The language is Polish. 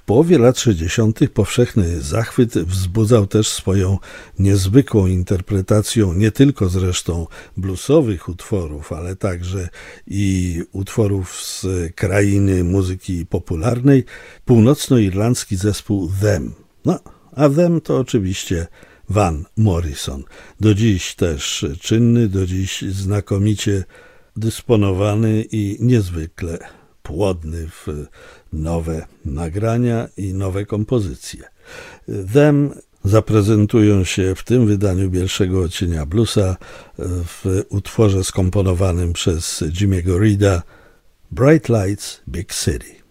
połowie lat 60. powszechny zachwyt wzbudzał też swoją niezwykłą interpretacją nie tylko zresztą bluesowych utworów, ale także i utworów z krainy muzyki popularnej, północnoirlandzki zespół Them. No, a Them to oczywiście Van Morrison. Do dziś też czynny, do dziś znakomicie dysponowany i niezwykle płodny w nowe nagrania i nowe kompozycje. Them zaprezentują się w tym wydaniu Bielszego Odcienia Bluesa w utworze skomponowanym przez Jimmy'ego Reeda Bright Lights, Big City.